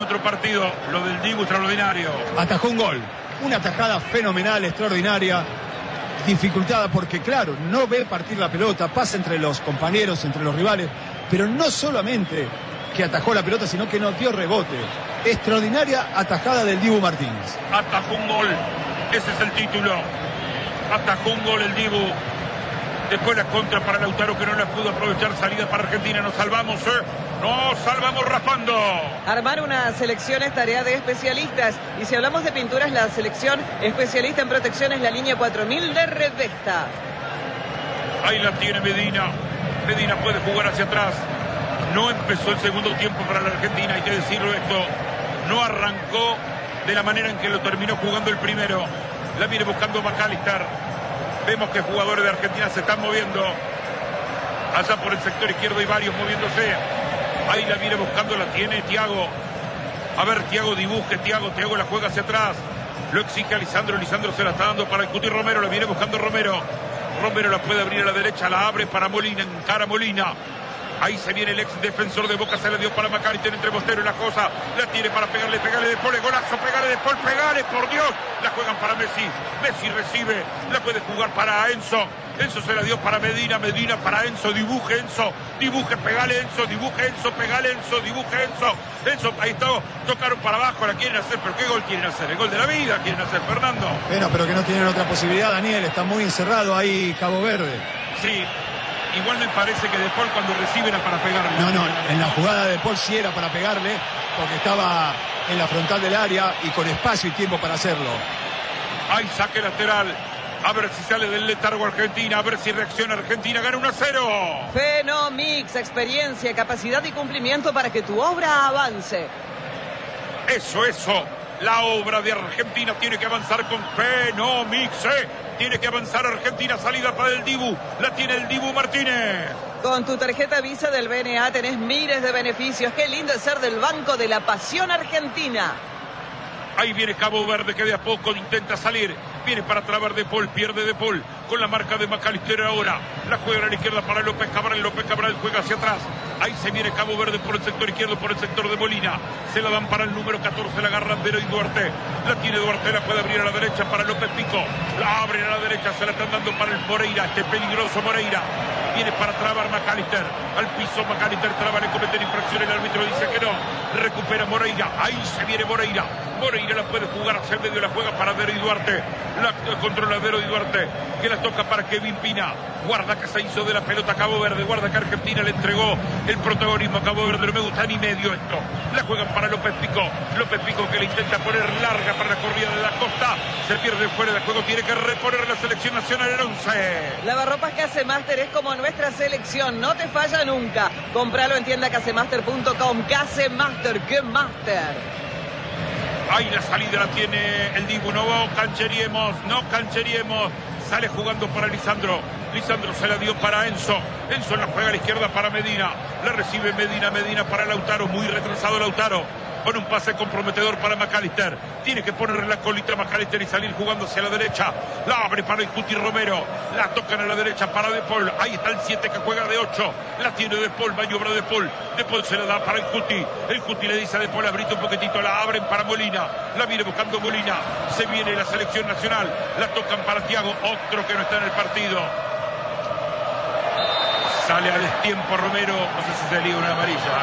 otro partido. Lo del Dibu extraordinario. Atajó un gol. Una atajada fenomenal, extraordinaria. Dificultada porque, claro, no ve partir la pelota, pasa entre los compañeros, entre los rivales, pero no solamente que atajó la pelota, sino que no dio rebote. Extraordinaria atajada del Dibu Martínez. Atajó un gol, ese es el título. Atajó un gol el Dibu. Después la contra para Lautaro, que no la pudo aprovechar. Salida para Argentina. Nos salvamos, nos salvamos raspando. Armar una selección es tarea de especialistas. Y si hablamos de pinturas, la selección especialista en protección es la línea 4000 de Redvesta. Ahí la tiene Medina. Medina puede jugar hacia atrás. No empezó el segundo tiempo para la Argentina, hay que decirlo esto. No arrancó de la manera en que lo terminó jugando el primero. La viene buscando McAllister. Vemos que jugadores de Argentina se están moviendo. Allá por el sector izquierdo hay varios moviéndose. Ahí la viene buscando, la tiene Thiago. A ver, Thiago dibuje, Thiago la juega hacia atrás. Lo exige a Lisandro, Lisandro se la está dando para el Cuti Romero, la viene buscando Romero. Romero la puede abrir a la derecha, la abre para Molina, encara Molina. Ahí se viene el ex defensor de Boca, se la dio para McAllister entre Bostero y la cosa. La tiene para pegarle de Paul, golazo, pegarle de Paul, pegale, por Dios. La juegan para Messi, Messi recibe, la puede jugar para Enzo. Enzo se la dio para Medina, Medina para Enzo, dibuje Enzo, dibuje, pegale Enzo, dibuje Enzo, pegale Enzo, dibuje Enzo. Enzo, ahí está, tocaron para abajo, la quieren hacer, pero ¿qué gol quieren hacer? El gol de la vida quieren hacer, Fernando. Bueno, pero que no tienen otra posibilidad, Daniel, está muy encerrado ahí Cabo Verde. Sí. Igual me parece que De Paul cuando recibe era para pegarle. No, en la jugada de De Paul sí era para pegarle, porque estaba en la frontal del área y con espacio y tiempo para hacerlo. Hay saque lateral. A ver si sale del letargo Argentina, a ver si reacciona Argentina, gana 1-0. Fenomix, experiencia, capacidad y cumplimiento para que tu obra avance. Eso. La obra de Argentina tiene que avanzar con Fenomix, Tiene que avanzar Argentina, salida para el Dibu. La tiene el Dibu Martínez. Con tu tarjeta Visa del BNA tenés miles de beneficios. Qué lindo es ser del Banco de la Pasión Argentina. Ahí viene Cabo Verde, que de a poco intenta salir. Viene para trabar De Paul, pierde De Paul. Con la marca de McAllister ahora. La juega a la izquierda para López Cabral. López Cabral juega hacia atrás. Ahí se viene Cabo Verde por el sector izquierdo, por el sector de Molina. Se la dan para el número 14, la agarra Andero y Duarte. La tiene Duarte, la puede abrir a la derecha para López Pico. La abre a la derecha, se la están dando para el Moreira. Este peligroso Moreira. Viene para trabar McAllister. Al piso McAllister traba, le cometen infracción. El árbitro dice que no. Recupera Moreira. Ahí se viene Moreira. Moreira la puede jugar hacia el medio, la juega para Andero y Duarte. La controla Andero y Duarte, que la toca para Kevin Pina. Guarda que se hizo de la pelota Cabo Verde. Guarda que Argentina le entregó el protagonismo a Cabo Verde. No me gusta ni medio esto. La juegan para López Pico. López Pico que le intenta poner larga para la corrida de la costa. Se pierde fuera del juego. Tiene que reponer la selección nacional el 11. Lavarropas Casemaster es como nuestra selección. No te falla nunca. Compralo en tienda casemaster.com. Casemaster, ¡qué master! Ahí la salida la tiene el Dibu. No cancheriemos. Sale jugando para Lisandro. Lisandro se la dio para Enzo. Enzo la juega a la izquierda para Medina. La recibe Medina para Lautaro. Muy retrasado Lautaro. Con un pase comprometedor para McAllister. Tiene que ponerle la colita a McAllister y salir jugando hacia la derecha. La abre para el Cuti Romero. La tocan a la derecha para De Paul. Ahí está el 7 que juega de 8. La tiene De Paul, maniobra De Paul. De Paul se la da para el Cuti. El Cuti le dice a De Paul, abrite un poquitito. La abren para Molina. La viene buscando Molina. Se viene la selección nacional. La tocan para Thiago. Otro que no está en el partido. Sale a destiempo Romero. No sé si salía una amarilla.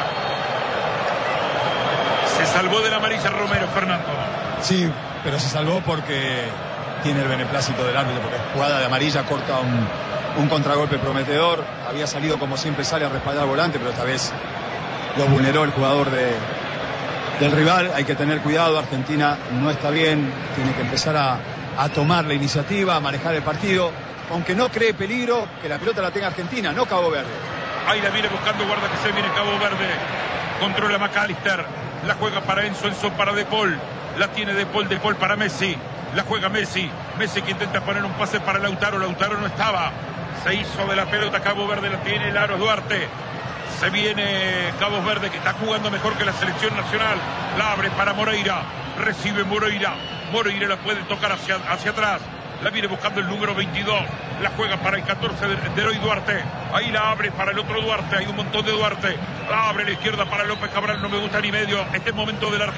Se salvó de la amarilla Romero, Fernando. Sí, pero se salvó porque tiene el beneplácito del árbitro, porque jugada de amarilla corta un contragolpe prometedor. Había salido como siempre sale a respaldar al volante, pero esta vez lo vulneró el jugador del rival. Hay que tener cuidado, Argentina no está bien, tiene que empezar a tomar la iniciativa, a manejar el partido, aunque no cree peligro, que la pelota la tenga Argentina, no Cabo Verde. Ahí la viene buscando, guarda que se viene Cabo Verde. Controla McAllister. La juega para Enzo para De Paul. La tiene De Paul para Messi. La juega Messi que intenta poner un pase para Lautaro. Lautaro no estaba. Se hizo de la pelota Cabo Verde. La tiene Laro Duarte. Se viene Cabo Verde, que está jugando mejor que la selección nacional. La abre para Moreira. Recibe Moreira. Moreira la puede tocar hacia atrás. La viene buscando el número 22. La juega para el 14 de Eloy Duarte. Ahí la abre para el otro Duarte. Hay un montón de Duarte. La abre a la izquierda para López Cabral. No me gusta ni medio. Este es el momento de la Argentina.